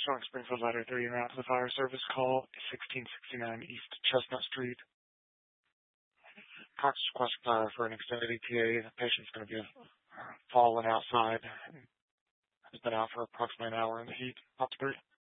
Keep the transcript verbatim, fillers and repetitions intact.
Calling Springfield Ladder three, you're out to the fire service call, sixteen sixty-nine East Chestnut Street. Cox requesting fire for an extended E T A. The patient's going to be uh, falling outside. Has been out for approximately an hour in the heat. Up to three.